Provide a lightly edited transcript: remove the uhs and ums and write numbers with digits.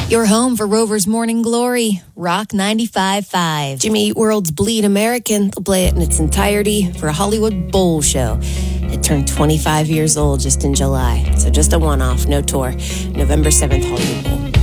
Your home for Rover's Morning Glory, Rock 95.5. Jimmy Eat World's Bleed American. They'll play it in its entirety for a Hollywood Bowl show. It turned 25 years old just in July. So just a one-off, no tour. November 7th, Hollywood Bowl.